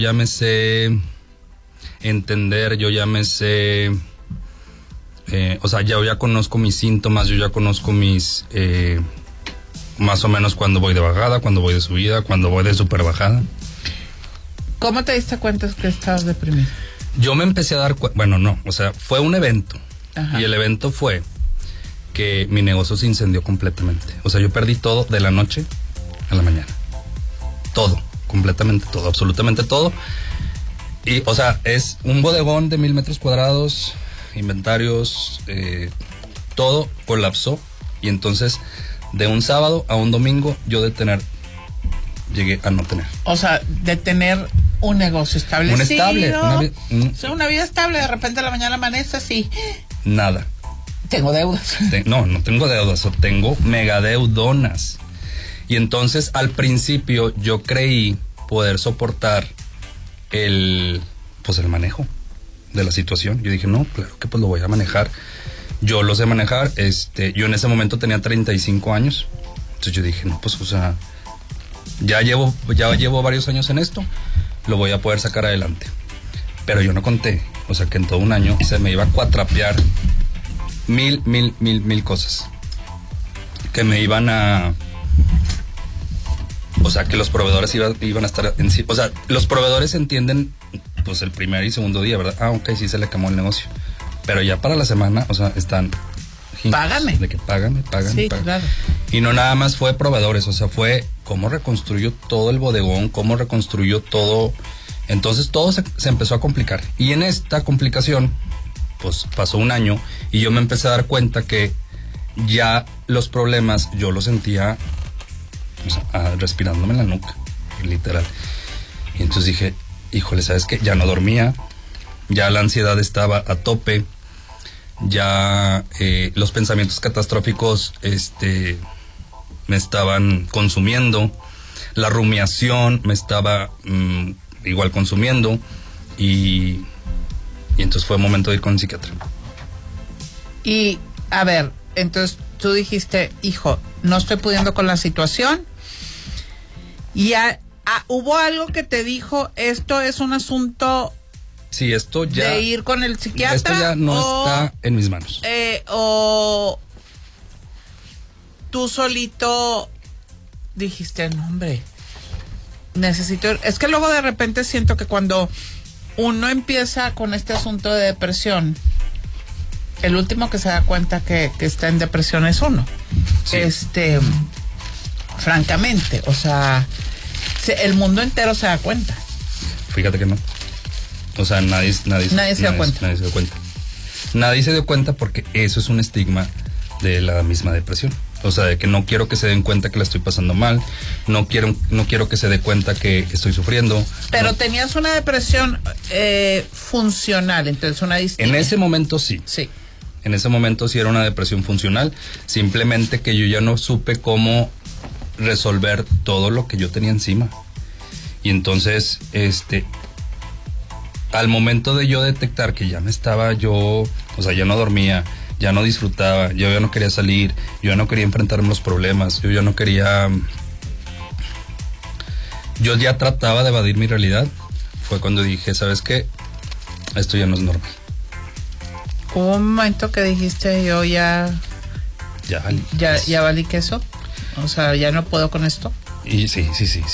Ya me sé entender, yo ya me sé, o sea, yo ya conozco mis síntomas, yo ya conozco mis, más o menos cuando voy de bajada, cuando voy de subida, cuando voy de super bajada. ¿Cómo te diste cuenta que estabas deprimido? Yo me empecé a dar cuenta, bueno, no, o sea, fue un evento. Ajá. Y el evento fue que mi negocio se incendió completamente. O sea, yo perdí todo de la noche a la mañana. Todo, completamente todo, absolutamente todo. Y, o sea, es un bodegón de 1,000 metros cuadrados, inventarios, todo colapsó. Y entonces, de un sábado a un domingo, yo llegué a no tener. O sea, de tener un negocio establecido. Una vida estable, de repente a la mañana amanece así. Nada. Tengo deudas. No tengo deudas, tengo megadeudonas. Y entonces, al principio, yo creí poder soportar el manejo de la situación. Yo dije, no, claro que pues lo voy a manejar. Yo lo sé manejar. Yo en ese momento tenía 35 años. Entonces yo dije, no, pues, o sea, ya llevo varios años en esto, lo voy a poder sacar adelante. Pero yo no conté, o sea, que en todo un año se me iba a cuatrapear mil cosas. Que me iban a... O sea, que los proveedores iban a estar en sí. O sea, los proveedores entienden, pues, el primer y segundo día, ¿verdad? Ah, ok, sí se le quemó el negocio. Pero ya para la semana, o sea, están... Págame. De que págame. Sí, claro. Y no nada más fue proveedores, o sea, fue cómo reconstruyó todo el bodegón, cómo reconstruyó todo. Entonces todo se empezó a complicar. Y en esta complicación, pues pasó un año y yo me empecé a dar cuenta que ya los problemas yo los sentía, o sea, respirándome en la nuca, literal. Y entonces dije, híjole, ¿sabes qué? Ya no dormía, ya la ansiedad estaba a tope, ya los pensamientos catastróficos me estaban consumiendo, la rumiación me estaba igual consumiendo y entonces fue momento de ir con el psiquiatra. Y, a ver, entonces tú dijiste, hijo, no estoy pudiendo con la situación. Y hubo algo que te dijo, esto es un asunto... Sí, esto ya... De ir con el psiquiatra. Esto ya no está en mis manos. O tú solito dijiste, no, hombre, necesito... Es que luego de repente siento que cuando uno empieza con este asunto de depresión, el último que se da cuenta que está en depresión es uno. Sí. Francamente, o sea, el mundo entero se da cuenta. Fíjate que no. O sea, nadie se dio cuenta. Nadie se dio cuenta porque eso es un estigma de la misma depresión. O sea, de que no quiero que se den cuenta que la estoy pasando mal, no quiero que se dé cuenta que estoy sufriendo. Pero no. Tenías una depresión funcional, entonces una distinta. En ese momento sí. Sí. En ese momento sí era una depresión funcional, simplemente que yo ya no supe cómo resolver todo lo que yo tenía encima. Y entonces, al momento de yo detectar que ya me estaba yo, o sea, ya no dormía, ya no disfrutaba, yo ya no quería salir, yo ya no quería enfrentarme a los problemas, yo ya no quería... Yo ya trataba de evadir mi realidad. Fue cuando dije, ¿sabes qué? Esto ya no es normal. Hubo un momento que dijiste, yo ya valí. Ya valí queso. O sea, ya no puedo con esto. Y sí.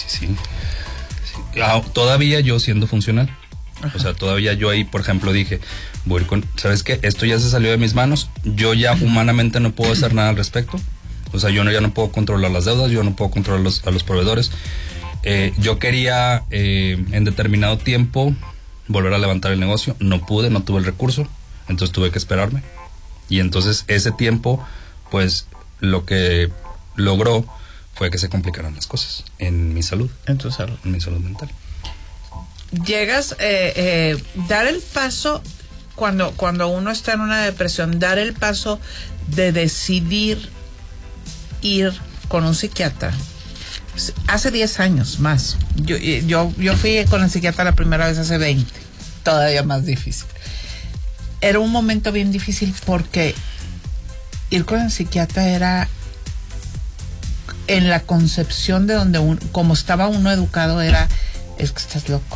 Todavía yo siendo funcional. Ajá. O sea, todavía yo ahí, por ejemplo, dije, voy a ir con, ¿sabes qué? Esto ya se salió de mis manos. Yo ya humanamente no puedo hacer nada al respecto. O sea, ya no puedo controlar las deudas, yo no puedo controlar a los proveedores. Yo quería en determinado tiempo volver a levantar el negocio. No pude, no tuve el recurso. Entonces tuve que esperarme. Y entonces ese tiempo, pues, lo que logró fue que se complicaran las cosas en mi salud. En tu salud. En mi salud mental. Llegas, dar el paso, cuando uno está en una depresión, dar el paso de decidir ir con un psiquiatra. Hace 10 años más. Yo fui con el psiquiatra la primera vez hace 20. Todavía más difícil. Era un momento bien difícil porque ir con el psiquiatra era, en la concepción de donde como estaba uno educado, era, es que estás loco.